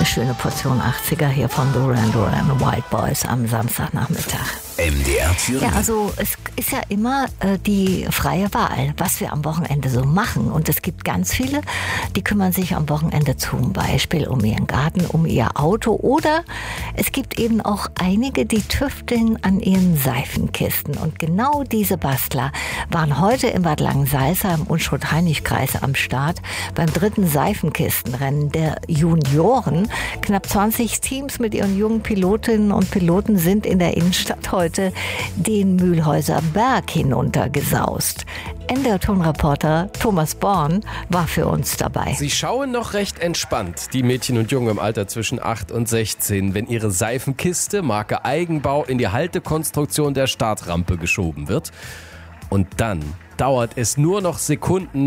schöne Portion 80er hier von Duran Duran Wild Boys am Samstagnachmittag. MDR Thüringen. Ja, also es ist ja immer die freie Wahl, was wir am Wochenende so machen. Und es gibt ganz viele, die kümmern sich am Wochenende zum Beispiel um ihren Garten, um ihr Auto. Oder es gibt eben auch einige, die tüfteln an ihren Seifenkisten. Und genau diese Bastler waren heute in Bad Langensalza im Unstrut-Hainich-Kreis am Start beim 3. Seifenkistenrennen der Junioren. Knapp 20 Teams mit ihren jungen Pilotinnen und Piloten sind in der Innenstadt heute den Mühlhäuser Berg hinuntergesaust. NDR-Tonreporter Thomas Born war für uns dabei. Sie schauen noch recht entspannt, die Mädchen und Jungen im Alter zwischen 8 und 16, wenn ihre Seifenkiste, Marke Eigenbau, in die Haltekonstruktion der Startrampe geschoben wird. Und dann dauert es nur noch Sekunden,